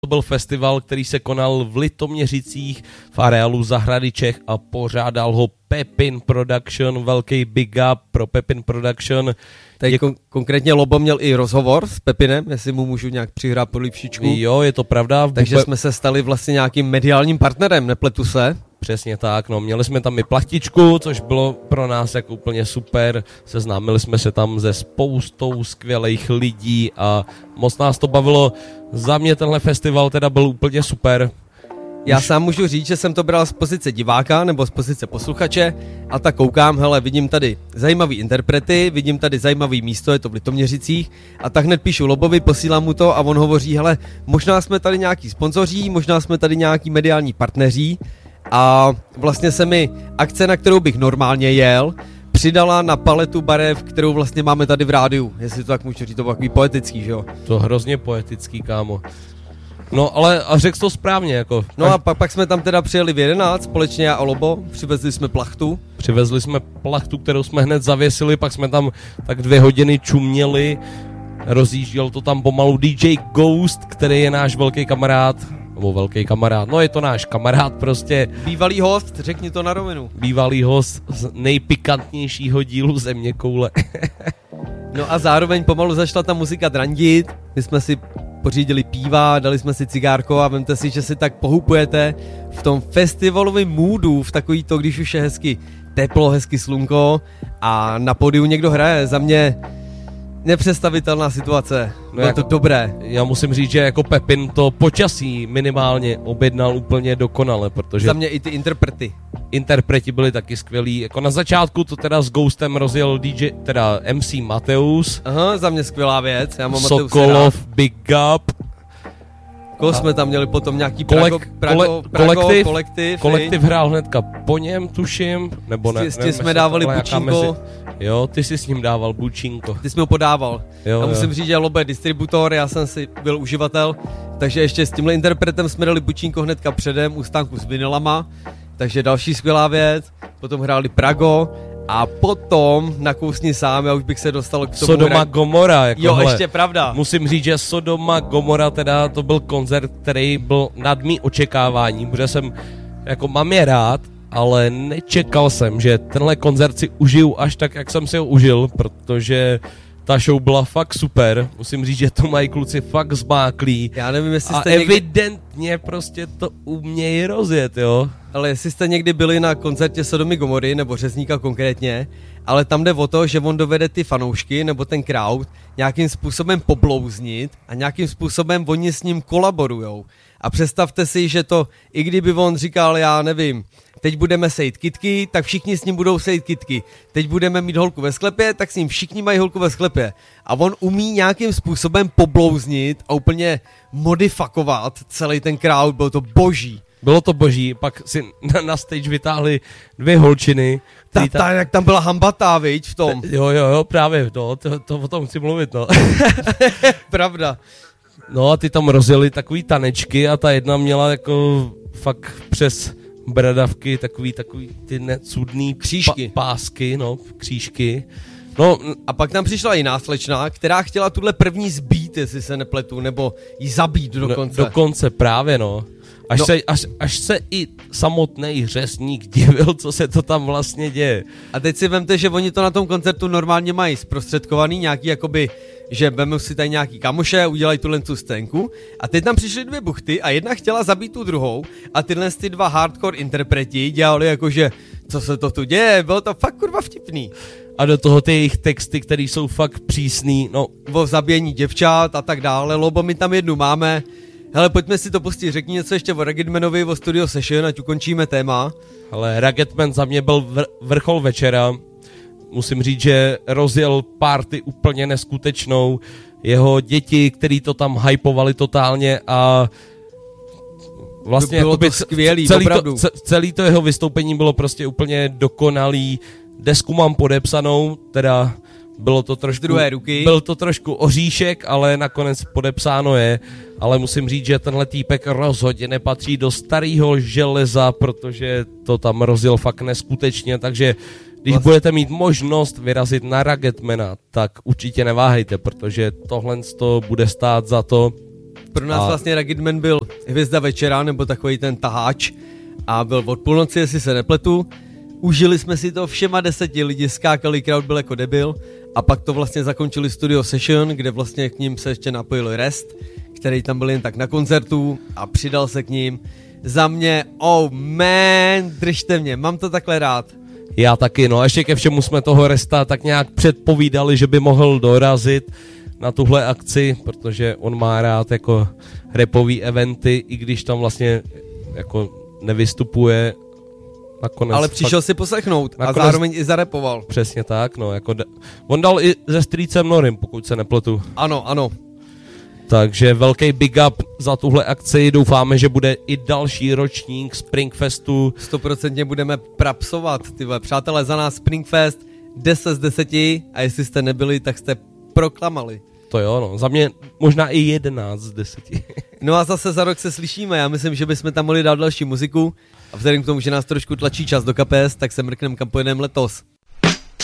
To byl festival, který se konal v Litoměřicích v areálu Zahrady Čech a pořádal ho Pepin Production, velký big up pro Pepin Production. Tady konkrétně Lobo měl i rozhovor s Pepinem, jestli mu můžu nějak přihrát polipšičku. Jo, je to pravda. Takže jsme se stali vlastně nějakým mediálním partnerem, nepletu se? Přesně tak, no, měli jsme tam i plachtičku, což bylo pro nás jako úplně super, seznámili jsme se tam se spoustou skvělých lidí a moc nás to bavilo. Za mě tenhle festival teda byl úplně super. Já sám můžu říct, že jsem to bral z pozice diváka nebo z pozice posluchače a tak koukám, hele, vidím tady zajímavý interprety, vidím tady zajímavý místo, je to v Litoměřicích a tak hned píšu Lobovi, posílám mu to a on hovoří, hele, možná jsme tady nějaký sponzoří, možná jsme tady nějaký mediální partneří a vlastně se mi akce, na kterou bych normálně jel, přidala na paletu barev, kterou vlastně máme tady v rádiu, jestli to tak můžu říct, to bylo takový poetický, že jo? To hrozně poetický, kámo. No ale a řekl to správně jako. No a pak jsme tam teda přijeli v 11, společně já a Lobo, přivezli jsme plachtu. Přivezli jsme plachtu, kterou jsme hned zavěsili, pak jsme tam tak 2 hodiny čuměli, rozjížděl to tam pomalu DJ Ghost, který je náš velký kamarád, no je to náš kamarád prostě. Bývalý host, řekni to na rovinu. Bývalý host z nejpikantnějšího dílu Zeměkoule. No a zároveň pomalu začala ta muzika drandit, my jsme si pořídili píva, dali jsme si cigárko a vemte si, že si tak pohupujete v tom festivalovém moodu, v takový to, když už je hezky teplo, hezky slunko a na pódiu někdo hraje, za mě nepředstavitelná situace, bylo jako, to dobré. Já musím říct, že jako Pepin to počasí minimálně objednal úplně dokonale, protože... Za mě i ty Interpreti byli taky skvělí, jako na začátku to teda s Ghostem rozjel DJ, teda MC Mateus. Aha, za mě skvělá věc, já mám Sokolov, Big Up. Koho jsme tam měli potom nějaký kolektiv hrál hnedka po něm, tuším, nebo ne. S tím jsme dávali bučínko. Jo, ty jsi s ním dával bučínko. Ty jsi mi ho podával. Jo, musím říct, že Lobo je distributor, já jsem si byl uživatel, takže ještě s tímhle interpretem jsme dali bučínko hnedka předem u stánku s vinylama, takže další skvělá věc. Potom hráli Prago a potom nakousni sám, já už bych se dostal k tomu... Sodoma Gomora, jako jo, ještě pravda. Musím říct, že Sodoma Gomora teda to byl koncert, který byl nad mý očekávání, protože jsem, jako mám je rád, ale nečekal jsem, že tenhle koncert si užiju až tak, jak jsem si ho užil, protože ta show byla fakt super, musím říct, že to mají kluci fakt zmáklí. Já nevím, jestli jste evidentně prostě to umějí rozjet, jo. Ale jestli jste někdy byli na koncertě Sodomy Gomory, nebo Řezníka konkrétně, ale tam jde o to, že on dovede ty fanoušky, nebo ten crowd, nějakým způsobem poblouznit a nějakým způsobem oni s ním kolaborujou. A představte si, že to, i kdyby on říkal, já nevím, teď budeme sejít kytky, tak všichni s ním budou sejít kytky. Teď budeme mít holku ve sklepě, tak s ním všichni mají holku ve sklepě. A on umí nějakým způsobem poblouznit a úplně modifakovat celý ten crowd, bylo to boží. Bylo to boží, pak si na stage vytáhli 2 holčiny. Jak tam byla hambatá, viď, v tom. Jo, právě, no, to o tom chci mluvit, no. Pravda. No a ty tam rozjeli takový tanečky a ta jedna měla jako fakt přes bradavky takový ty necudný křížky. Pásky, no, křížky. No a pak tam přišla jiná slečna, která chtěla tuhle první zbít, jestli se nepletu, nebo jí zabít dokonce. Dokonce právě, no. Až se i samotný řezník divil, co se to tam vlastně děje. A teď si vemte, že oni to na tom koncertu normálně mají zprostředkovaný, nějaký jakoby, že vemou si tady nějaký kamoše, udělají tu scénku a teď tam přišly 2 buchty a jedna chtěla zabít tu druhou a tyhle ty 2 hardcore interpreti dělali jakože, co se to tu děje, bylo to fakt kurva vtipný. A do toho ty jejich texty, které jsou fakt přísný, no. O zabíjení děvčat a tak dále, Lobo, my tam jednu máme. Hele, pojďme si to pustit, řekni něco ještě o Ruggedmanovi, o Studio Session, ať ukončíme téma. Ale Ruggedman za mě byl vrchol večera. Musím říct, že rozjel party úplně neskutečnou. Jeho děti, který to tam hypovali totálně a vlastně bylo to skvělý, opravdu. Celý to jeho vystoupení bylo prostě úplně dokonalý. Desku mám podepsanou, teda bylo to trošku, druhé ruky. Byl to trošku oříšek, ale nakonec podepsáno je. Ale musím říct, že tenhle týpek rozhodně nepatří do starého železa, protože to tam rozjel fakt neskutečně, takže když budete mít možnost vyrazit na Ruggedmana, tak určitě neváhejte, protože tohle to bude stát za to. Pro nás vlastně Rugged Man byl hvězda večera, nebo takový ten taháč. A byl od půlnoci, jestli se nepletu. Užili jsme si to všema 10, lidi skákali, crowd byl jako debil. A pak to vlastně zakončili studio session, kde vlastně k ním se ještě napojil Rest, který tam byl jen tak na koncertu a přidal se k ním. Za mě, oh man, držte mě, mám to takhle rád. Já taky, no a ještě ke všemu jsme toho Resta tak nějak předpovídali, že by mohl dorazit na tuhle akci, protože on má rád jako rapový eventy, i když tam vlastně jako nevystupuje. Nakonec ale přišel si poslechnout a zároveň i zarepoval. Přesně tak, no, jako on dal i se Streetsem Norim, pokud se nepletu. Ano, ano. Takže velký big up za tuhle akci, doufáme, že bude i další ročník Springfestu. 100% budeme prapsovat, tyhle přátelé, za nás Springfest 10 z 10 a jestli jste nebyli, tak jste proklamali. To jo, no, za mě možná i 11 z 10. No a zase za rok se slyšíme, já myslím, že bychom tam mohli dát další muziku a vzhledem k tomu, že nás trošku tlačí čas do kapes, tak se mrknem, kam pojedeme letos.